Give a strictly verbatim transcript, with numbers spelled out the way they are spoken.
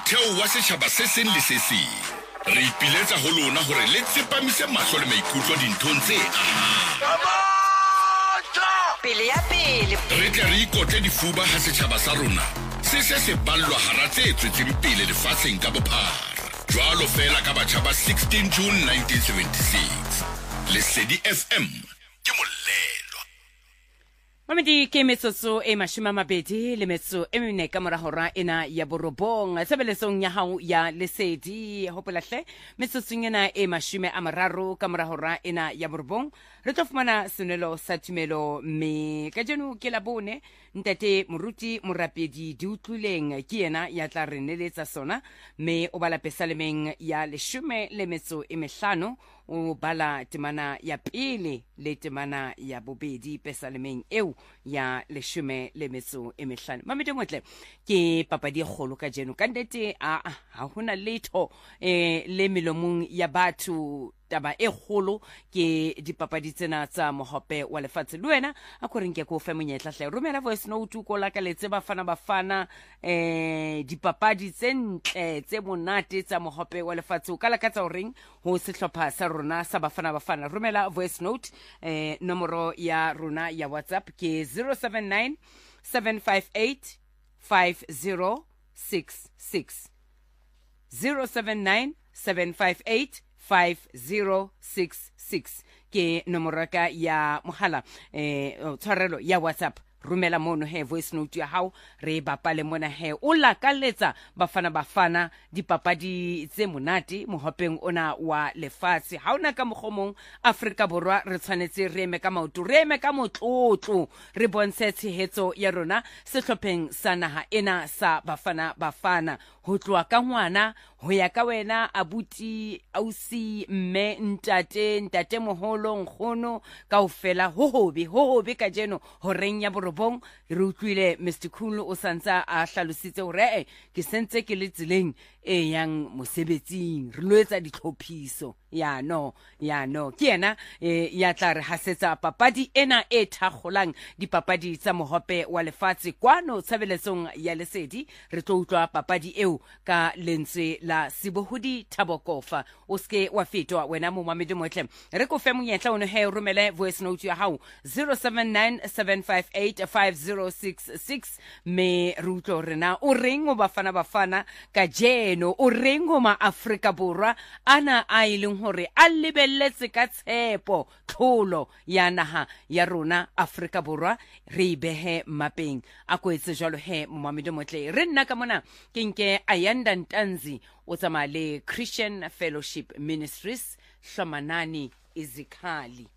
motheo wa setjhaba se seng le se seng. Re ipiletsa ho lona hore le tsepamise mahlo le maikutlo dinthong tse ahang. Pele ya pele. Re tle re ikotle difuba ha setjhaba sa rona se se se ballwa hara tse tswetseng pele lefatsheng ka bophara. Jwalo fela ka batjha ba sixteen June nineteen seventy-six. Lesedi F M ke molelo. Mamedi ke metsotso e mashome a mabedi le metso e mene ka mora hora ena ya borobong sebeletsong ya hao ya Lesedi. Hopolahle metsotsong ena e mashome a mararo ka mora hora ena ya borobong re tlo fumana senelo sa tumelo mme ka jeno ke la bone ntate moruti morapedi di utlwileng ke yena ya tla re neletsa sona mme o bala pesalemeng ya leshome le metso e mehlano o bala temana ya pele le temana ya bobedi pesalemeng eo ya leshome le metso e mehlano. Mamedi motle ke papadi e kgolo ka jeno ka nnete a ha hona letho eh le melomong ya batho taba e kgolo ke dipapadi tsena tsa mohope wa lefatshe. Le wena a ko reng ke go fe monyetla hle romela voice note ko la ka letse bafana bafana eh dipapadi tse ntle tse monate tsa mohope wa lefatshe o kala ka tsa o reng ho sehlopha sa rona sa bafana bafana. Romela voice note eh nomoro ya rona ya WhatsApp ke zero seven nine seven five eight five zero six six zero seven nine seven five eight five zero six six ke nomoro ka ya mohala eh tshwarelo ya WhatsApp. Rumela mono he voice note ya hao re bapale mona he o la kaletsa bafana bafana dipapadi tse monate mohopeng ona wa lefatshe. Ha ona ka mogomong Afrika Borwa re tshwanetse re eme ka maoto re eme ka motlotlo re bontshe tshehetso ya rona sehlopheng sa naha ena sa bafana bafana ho tloa ka ngwana ho ya ka wena abuti ausi mme ntate ntate moholo nkgono kaofela ho hobe ho hobe ka jeno ho reng ya borobong re utlwile Mister Khulu o santsa a hlalositse hore ke sentse ke le tseleng e yang mosebetsing re loetsa ditlhophiso ya no ya no ke yena e ya tla re hasetsa papadi ena e thakgolang dipapadi tsa mohope wa lefatshe kwano tshabeletsong ya Lesedi. Re tlo utlwa papadi eo ka lentswe la Sibohudi Tabokofa. O ske wa fetwa wena mo mamedi motle re ko fe monyetla o no he romele voice note ya hao zero seven nine seven five eight five zero six six me re utlo rena o reng o bafana bafana ka jeno o reng o ma Afrika Borwa ana a ileng hore a lebelletse ka tshepo tlholo ya naha ya rona Afrika Borwa re behe mapeng a ko etse jalo he Mohammed Motle re nna ka mona ke nke Ayanda Ntanzi o tsamaya le Christian Fellowship Ministries Hlomanani Izikhali.